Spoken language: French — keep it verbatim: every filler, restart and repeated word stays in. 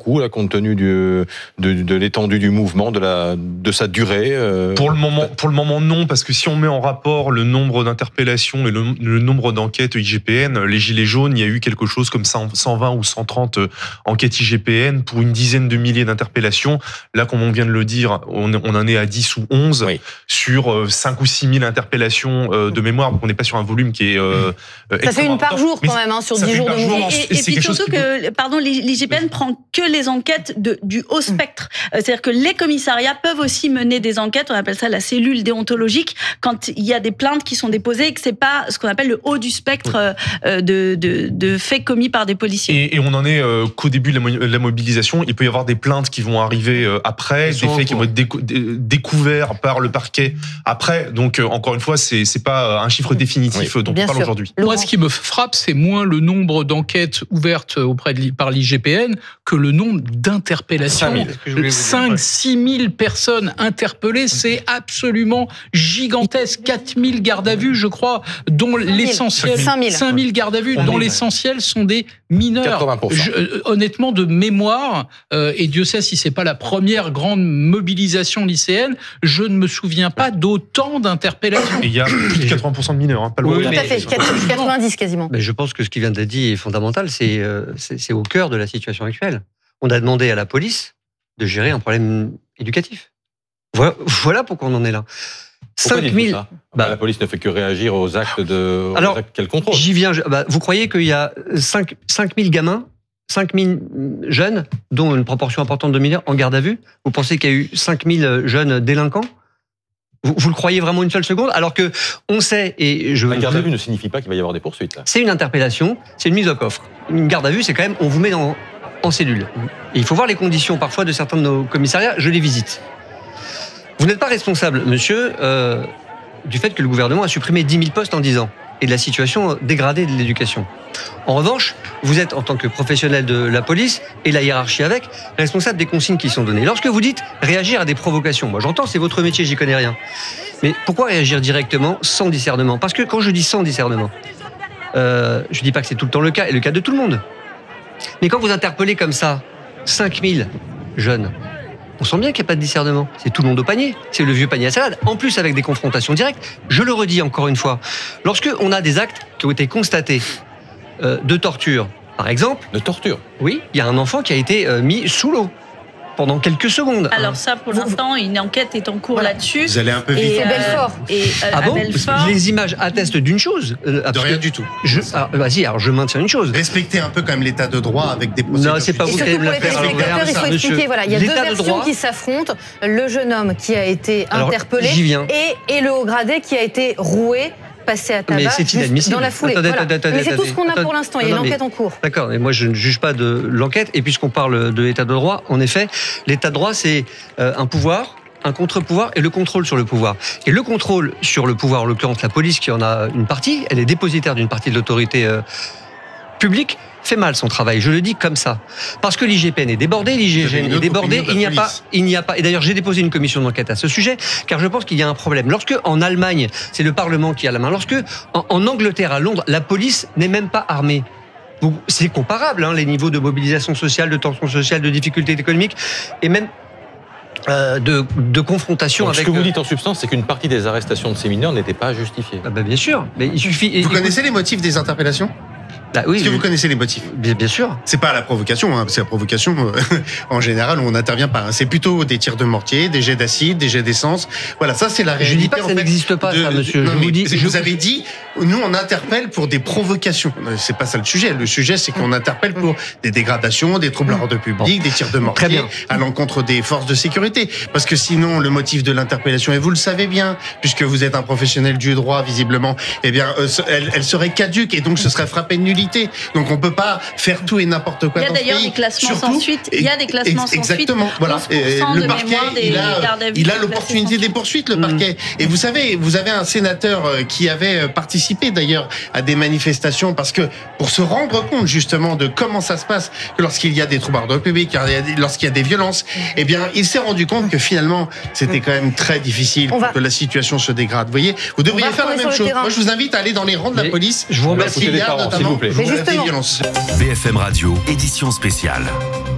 beaucoup, là, compte tenu du, de, de l'étendue du mouvement, de, la, de sa durée euh... Pour le moment, pour le moment, non, parce que si on met en rapport le nombre d'interpellations et le, le nombre d'enquêtes I G P N, les Gilets jaunes, il y a eu quelque chose comme cent vingt ou cent trente enquêtes I G P N pour une dizaine de milliers d'interpellations. Là, comme on vient de le dire, on, on en est à dix ou onze oui. sur cinq ou six mille interpellations de mémoire. Donc on n'est pas sur un volume qui est euh, ça fait une par jour quand même hein, sur dix jours de mouvement. Et, et, et puis surtout que, peut... pardon, l'I G P N oui. prend que les enquêtes de, du haut spectre. Mmh. C'est-à-dire que les commissariats peuvent aussi mener des enquêtes. On appelle ça la cellule déontologique quand il y a des plaintes qui sont déposées et que c'est pas ce qu'on appelle le haut du spectre oui. de, de, de faits commis par des policiers. Et, et on en est euh, qu'au début de la, la mobilisation. Il peut y avoir des plaintes qui vont arriver euh, après, des faits qui vont être décou- découverts par le parquet après. Donc euh, encore une fois, c'est c'est pas un chiffre définitif oui. dont Bien on parle sûr. aujourd'hui. Moi, ce qui me frappe, c'est moins le nombre d'enquêtes ouvertes auprès de par l'I G P N que le nombre d'interpellations. cinq, six mille personnes interpellées, c'est absolument gigantesque. quatre mille gardes à vue, je crois, dont l'essentiel... cinq mille gardes à vue, dont l'essentiel sont des mineurs. quatre-vingts pour cent. Je, honnêtement, de mémoire, euh, et Dieu sait si c'est pas la première grande mobilisation lycéenne, je ne me souviens pas d'autant d'interpellations. Et il y a plus de quatre-vingts pour cent de mineurs, hein, pas loin. Oui, tout à fait, quatre-vingt-dix quasiment. Mais je pense que ce qui vient d'être dit est fondamental, c'est, euh, c'est, c'est au cœur de la situation actuelle. On a demandé à la police de gérer un problème éducatif. Voilà, voilà pourquoi on en est là. cinq mille bah, la police ne fait que réagir aux actes de alors, aux actes qu'elle contrôle. J'y viens. Bah, vous croyez qu'il y a cinq mille gamins, cinq mille jeunes, dont une proportion importante de mineurs, en garde à vue? Vous pensez qu'il y a eu cinq mille jeunes délinquants? Vous, vous le croyez vraiment une seule seconde? Alors que on sait, et je... La garde à vue ne signifie pas qu'il va y avoir des poursuites. Là. C'est une interpellation, c'est une mise au coffre. Une garde à vue, c'est quand même, on vous met dans, en cellule. Et il faut voir les conditions parfois de certains de nos commissariats, je les visite. Vous n'êtes pas responsable, monsieur, euh, du fait que le gouvernement a supprimé dix mille postes en dix ans et de la situation dégradée de l'éducation. En revanche, vous êtes, en tant que professionnel de la police et la hiérarchie avec, responsable des consignes qui sont données. Lorsque vous dites réagir à des provocations, moi j'entends, c'est votre métier, j'y connais rien. Mais pourquoi réagir directement, sans discernement? Parce que quand je dis sans discernement, euh, je ne dis pas que c'est tout le temps le cas, et le cas de tout le monde. Mais quand vous interpellez comme ça cinq mille jeunes, on sent bien qu'il n'y a pas de discernement. C'est tout le monde au panier. C'est le vieux panier à salade. En plus, avec des confrontations directes. Je le redis encore une fois. Lorsque on a des actes qui ont été constatés euh, de torture, par exemple... De torture? Oui, il y a un enfant qui a été euh, mis sous l'eau pendant quelques secondes. Alors ça, pour vous, l'instant, une enquête est en cours voilà. là-dessus. Vous allez un peu vite. Et, euh, Belfort. Et, euh, ah bon Belfort. Les images attestent d'une chose. Euh, de rien que, du tout. Je, alors, vas-y, alors je maintiens une chose. Respectez un peu quand même l'état de droit avec des procédures. Non, c'est pas vous qui allez me la faire. Il faut expliquer, voilà, il y a deux versions qui s'affrontent. Le jeune homme qui a été alors, interpellé et, et le haut gradé qui a été roué, passé à tabac dans la foulée. Attendez, voilà. attendez, attendez, mais c'est tout ce qu'on a attendez, pour l'instant. Il y a une enquête en cours. D'accord. Et moi, je ne juge pas de l'enquête. Et puisqu'on parle de l'état de droit, en effet, l'état de droit, c'est un pouvoir, un contre-pouvoir et le contrôle sur le pouvoir. Et le contrôle sur le pouvoir, en l'occurrence la police qui en a une partie, elle est dépositaire d'une partie de l'autorité euh, publique, fait mal son travail. Je le dis comme ça. Parce que l'I G P N est débordé, l'I G P N est débordé, il n'y a pas, il n'y a pas, et d'ailleurs j'ai déposé une commission d'enquête à ce sujet, car je pense qu'il y a un problème. Lorsque, en Allemagne, c'est le Parlement qui a la main, lorsque, en, en Angleterre, à Londres, la police n'est même pas armée. C'est comparable, hein, les niveaux de mobilisation sociale, de tension sociale, de difficultés économiques, et même Euh, de, de confrontation Donc, avec... Ce que vous dites en substance, c'est qu'une partie des arrestations de ces mineurs n'était pas justifiée. Ah bah bien sûr, mais il suffit... Vous écoute... connaissez les motifs des interpellations? Bah oui, Est-ce que vous connaissez les motifs? Bien, bien sûr. C'est pas la provocation, hein, c'est la provocation euh, en général où on n'intervient pas. Hein. C'est plutôt des tirs de mortier, des jets d'acide, des jets d'essence. Voilà, ça c'est la réalité. Je dis pas que ça n'existe pas, de, ça, monsieur. Non, je vous dis. Je... Je... Vous avez dit, nous on interpelle pour des provocations. C'est pas ça le sujet. Le sujet c'est qu'on interpelle pour des dégradations, des troubles à l'ordre public, bon. des tirs de mortier à l'encontre des forces de sécurité. Parce que sinon le motif de l'interpellation, et vous le savez bien, puisque vous êtes un professionnel du droit visiblement, eh bien, euh, elle, elle serait caduque et donc ce serait frappé de nullité. Donc on peut pas faire tout et n'importe quoi. Il y a dans ce d'ailleurs pays. des classements Surtout, sans suite. Il y a des classements sans suite. Exactement. Voilà. Et le de parquet, des, il a, il a l'opportunité des poursuites, le mmh. parquet. Et vous savez, vous avez un sénateur qui avait participé d'ailleurs à des manifestations parce que pour se rendre compte justement de comment ça se passe lorsqu'il y a des troubles à l'ordre public, lorsqu'il y a des violences, eh bien, il s'est rendu compte que finalement, c'était quand même très difficile va... que la situation se dégrade. Vous voyez, vous devriez faire la même chose. Moi, je vous invite à aller dans les rangs de la Mais police. Je vous remercie. Parce qu'il y a notamment s'il vous plaît. des violences. B F M Radio, édition spéciale.